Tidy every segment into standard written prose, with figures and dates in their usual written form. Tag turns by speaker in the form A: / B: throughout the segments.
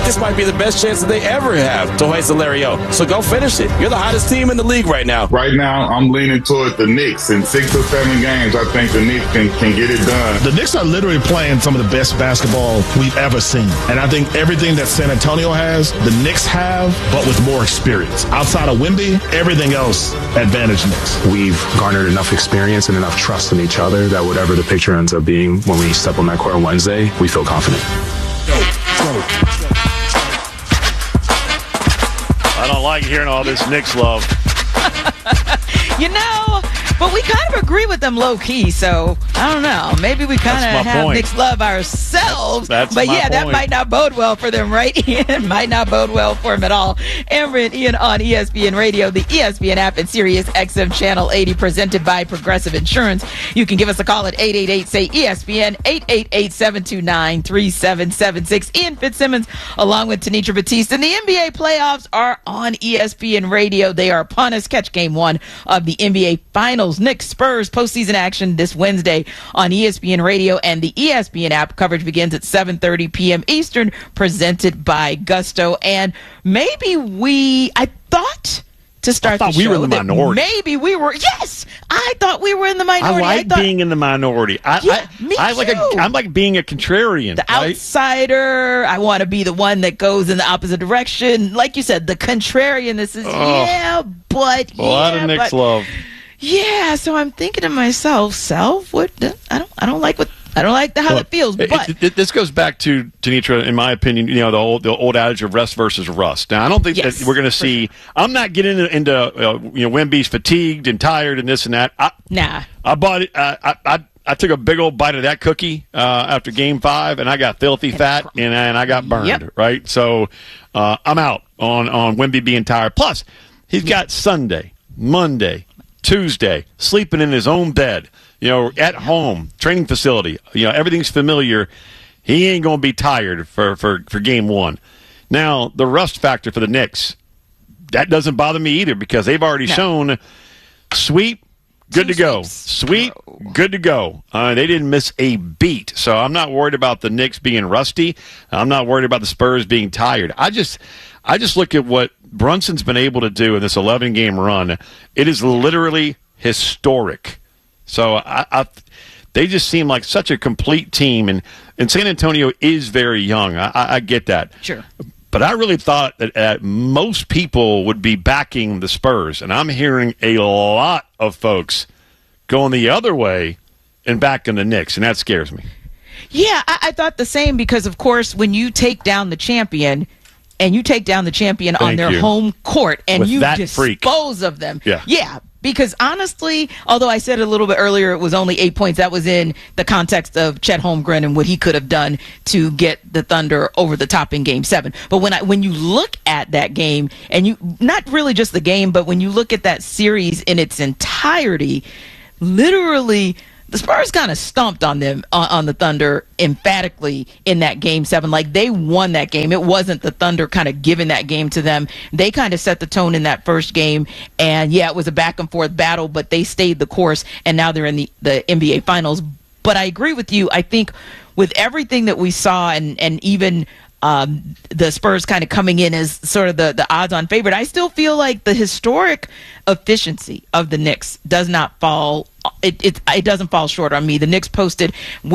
A: this might be the best chance that they ever have to hoist the Larry O. So go finish it. You're the hottest team in the league right now.
B: Right now, I'm leaning toward the Knicks. In 6 or 7 games, I think the Knicks can get it done.
C: The Knicks are literally playing some of the best basketball we've ever seen. And I think everything that San Antonio has, the Knicks have, but with more experience. Outside of Wemby, everything else, advantage Knicks.
D: We've garnered enough experience and enough trust in each other that whatever the picture ends up being when we step on that court on Wednesday, we feel confident.
E: I don't like hearing all this Knicks love.
F: But we kind of agree with them low-key, so I don't know. Maybe we kind of have Knicks love ourselves. But yeah, that might not bode well for them, right, Ian? Might not bode well for them at all. Amber and Ian on ESPN Radio, the ESPN app, and Sirius XM Channel 80, presented by Progressive Insurance. You can give us a call at 888-SAY-ESPN, 888-729-3776. Ian Fitzsimmons, along with Tanitra Batiste. And the NBA playoffs are on ESPN Radio. They are upon us. Catch Game 1 of the NBA Finals. Knicks Spurs postseason action this Wednesday on ESPN Radio and the ESPN app. Coverage begins at 7:30 p.m. Eastern, presented by Gusto. And maybe I thought we were in the minority. Maybe we were. Yes, I thought we were in the minority.
E: I like being in the minority. I'm like being a contrarian.
F: The outsider. I want to be the one that goes in the opposite direction. Like you said, the contrarian. This is a lot
E: of Knicks love.
F: Yeah, so I'm thinking to myself, what? I don't like how it feels. But
E: this goes back to Tanitra, in my opinion. The old adage of rest versus rust. Now, I don't think that we're going to see. I'm not getting into Wemby's fatigued and tired and this and that.
F: Nah.
E: I bought it. I took a big old bite of that cookie after Game 5, and I got filthy fat and I got burned.
F: Yep.
E: Right, so I'm out on Wemby being tired. Plus, he's got Sunday, Monday, Tuesday, sleeping in his own bed, at home, training facility, everything's familiar. He ain't going to be tired for Game 1. Now, the rust factor for the Knicks, that doesn't bother me either because they've already shown sweep, good to go. Sweep, good to go. They didn't miss a beat. So I'm not worried about the Knicks being rusty. I'm not worried about the Spurs being tired. I just look at what Brunson's been able to do in this 11-game run. It is literally historic. So they just seem like such a complete team. And San Antonio is very young. I get that.
F: Sure.
E: But I really thought that most people would be backing the Spurs. And I'm hearing a lot of folks going the other way and backing the Knicks. And that scares me.
F: Yeah, I thought the same because, of course, when you take down the champion – and you take down the champion on their home court, and you dispose of them. Yeah, because honestly, although I said a little bit earlier it was only 8 points, that was in the context of Chet Holmgren and what he could have done to get the Thunder over the top in Game 7. But when you look at that game, and you not really just the game, but when you look at that series in its entirety, literally – the Spurs kind of stomped on them, on the Thunder, emphatically in that Game 7. Like, they won that game. It wasn't the Thunder kind of giving that game to them. They kind of set the tone in that first game. And, yeah, it was a back-and-forth battle, but they stayed the course, and now they're in the NBA Finals. But I agree with you. I think with everything that we saw and even the Spurs kind of coming in as sort of the odds-on favorite, I still feel like the historic efficiency of the Knicks does not fall. It doesn't fall short on me. The Knicks posted,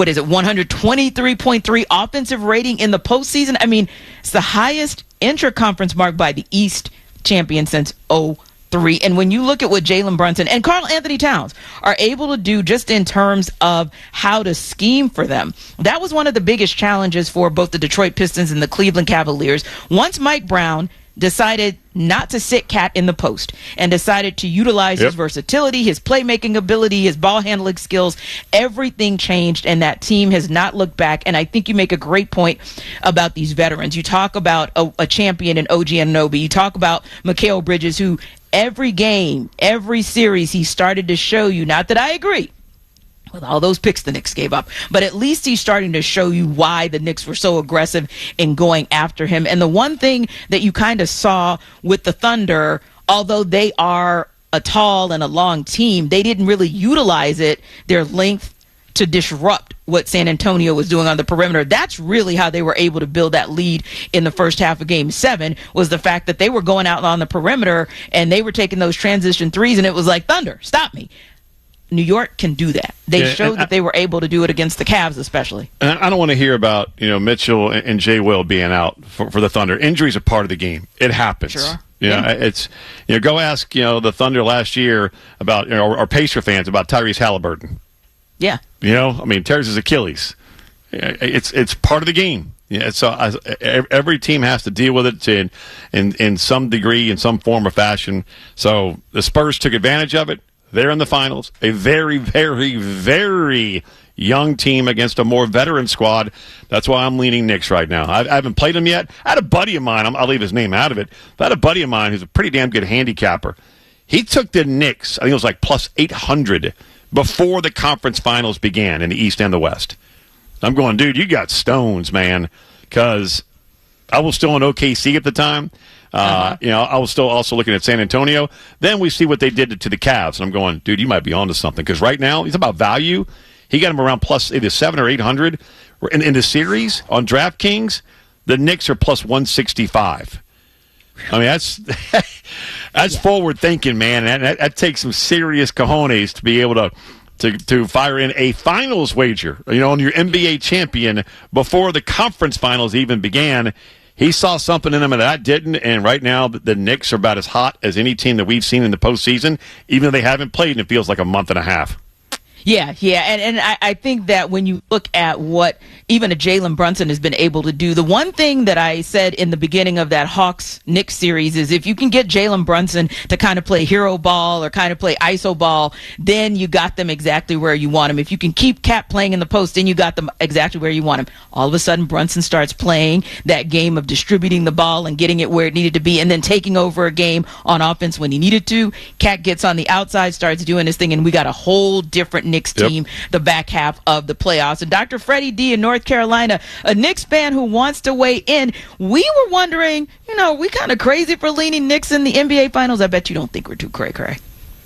F: 123.3 offensive rating in the postseason. I mean, it's the highest intra-conference mark by the East champion since 2003. And when you look at what Jalen Brunson and Karl Anthony Towns are able to do just in terms of how to scheme for them, that was one of the biggest challenges for both the Detroit Pistons and the Cleveland Cavaliers. Once Mike Brown decided not to sit Cat in the post and decided to utilize his versatility, his playmaking ability, his ball handling skills, everything changed, and that team has not looked back. And I think you make a great point about these veterans. You talk about a champion in OG Anunoby. You talk about Mikal Bridges, who every game, every series, he started to show you, not that I agree with all those picks the Knicks gave up, but at least he's starting to show you why the Knicks were so aggressive in going after him. And the one thing that you kind of saw with the Thunder, although they are a tall and a long team, they didn't really utilize their length to disrupt what San Antonio was doing on the perimeter. That's really how they were able to build that lead in the first half of Game 7, was the fact that they were going out on the perimeter and they were taking those transition threes, and it was like, thunder, stop me. New York can do that. They showed that they were able to do it against the Cavs, especially.
E: And I don't want to hear about Mitchell and Jay Will being out for the Thunder. Injuries are part of the game. It happens.
F: Sure.
E: It's go ask the Thunder last year about or Pacer fans about Tyrese Halliburton.
F: Yeah.
E: Tears his Achilles. It's part of the game. Yeah, so every team has to deal with it in some degree, in some form or fashion. So the Spurs took advantage of it. They're in the finals. A very, very, very young team against a more veteran squad. That's why I'm leaning Knicks right now. I haven't played them yet. I had a buddy of mine. I'll leave his name out of it. I had a buddy of mine who's a pretty damn good handicapper. He took the Knicks, I think it was like plus 800 before the conference finals began in the East and the West. I'm going, dude, you got stones, man, because I was still in OKC at the time. I was still also looking at San Antonio. Then we see what they did to the Cavs, and I'm going, dude, you might be onto something, because right now he's about value. He got him around plus either 700 or 800 in the series on DraftKings. The Knicks are plus 165. That's forward thinking, man. That takes some serious cojones to be able to fire in a finals wager, on your NBA champion before the conference finals even began. He saw something in them that I didn't, and right now the Knicks are about as hot as any team that we've seen in the postseason, even though they haven't played, and it feels like a month and a half.
F: Yeah, and I think that when you look at what even a Jalen Brunson has been able to do, the one thing that I said in the beginning of that Hawks-Knicks series is if you can get Jalen Brunson to kind of play hero ball or kind of play iso ball, then you got them exactly where you want them. If you can keep Cat playing in the post, then you got them exactly where you want them. All of a sudden, Brunson starts playing that game of distributing the ball and getting it where it needed to be, and then taking over a game on offense when he needed to. Cat gets on the outside, starts doing his thing, and we got a whole different Knicks team the back half of the playoffs. And Dr. Freddie D in North Carolina, a Knicks fan who wants to weigh in. We were wondering, we kind of crazy for leaning Knicks in the NBA Finals. I bet you don't think we're too cray-cray.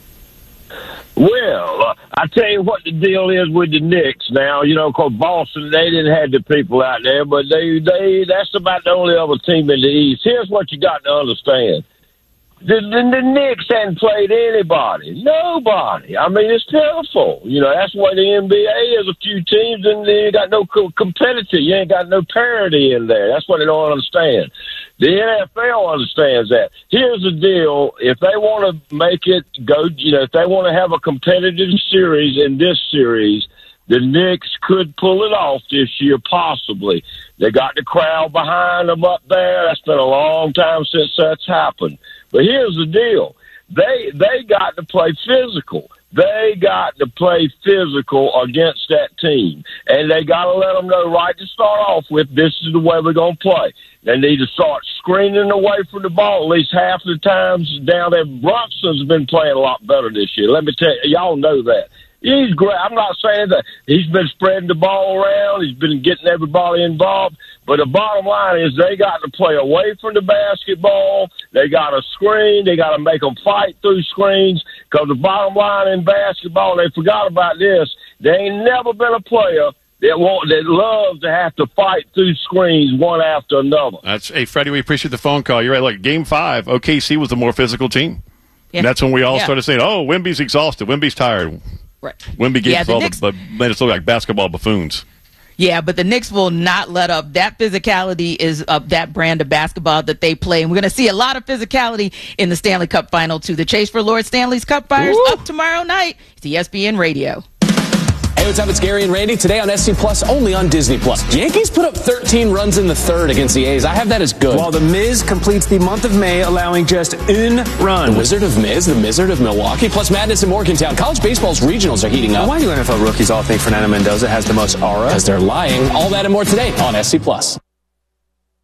G: Well, I tell you what the deal is with the Knicks now. Because Boston, they didn't have the people out there, but that's about the only other team in the East. Here's what you got to understand. The Knicks hadn't played anybody. Nobody. It's pitiful. That's why the NBA has a few teams and you got no competitive. You ain't got no parity in there. That's what they don't understand. The NFL understands that. Here's the deal. If they want to make it go, if they want to have a competitive series in this series, the Knicks could pull it off this year, possibly. They got the crowd behind them up there. That's been a long time since that's happened. But here's the deal. They got to play physical. They got to play physical against that team. And they got to let them know right to start off with, this is the way we're going to play. They need to start screening away from the ball at least half the times down there. Brunson's been playing a lot better this year. Let me tell you, y'all know that. He's great. I'm not saying that he's been spreading the ball around. He's been getting everybody involved. But the bottom line is they got to play away from the basketball. They got to screen. They got to make them fight through screens. Because the bottom line in basketball, they forgot about this. There ain't never been a player that loves to have to fight through screens one after another.
E: Hey, Freddie, we appreciate the phone call. You're right. Look, Game 5, OKC was the more physical team. Yeah. And that's when we all started saying, oh, Wemby's exhausted. Wemby's tired. Right. Wemby gets made us look like basketball buffoons.
F: Yeah, but the Knicks will not let up. That physicality is that brand of basketball that they play. And we're going to see a lot of physicality in the Stanley Cup Final, too. The chase for Lord Stanley's Cup fires up tomorrow night. It's ESPN Radio.
H: Hey, what's up? It's Gary and Randy. Today on SC Plus, only on Disney Plus. Yankees put up 13 runs in the third against the A's. I have that as good.
I: While the Miz completes the month of May, allowing just one run.
H: The Wizard of Miz, the Mizzard of Milwaukee, plus madness in Morgantown. College baseball's regionals are heating up.
I: Why do NFL rookies all think Fernando Mendoza has the most aura?
H: Because they're lying. All that and more today on SC Plus.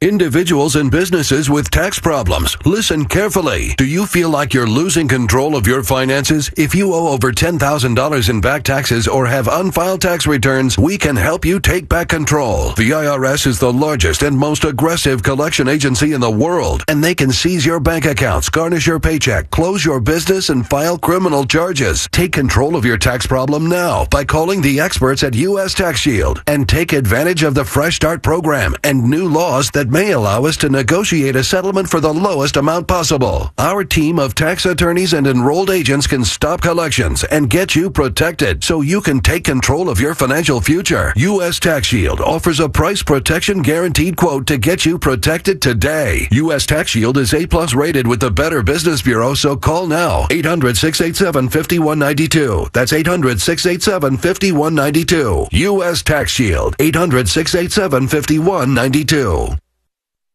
J: Individuals and businesses with tax problems, listen carefully. Do you feel like you're losing control of your finances? If you owe over $10,000 in back taxes or have unfiled tax returns, we can help you take back control. The IRS is the largest and most aggressive collection agency in the world, and they can seize your bank accounts, garnish your paycheck, close your business, and file criminal charges. Take control of your tax problem now by calling the experts at U.S. Tax Shield and take advantage of the Fresh Start program and new laws that may allow us to negotiate a settlement for the lowest amount possible. Our team of tax attorneys and enrolled agents can stop collections and get you protected so you can take control of your financial future. U.S. Tax Shield offers a price protection guaranteed quote to get you protected today. U.S. Tax Shield is A+ rated with the Better Business Bureau, so call now. 800-687-5192. That's 800-687-5192. U.S. Tax Shield. 800-687-5192.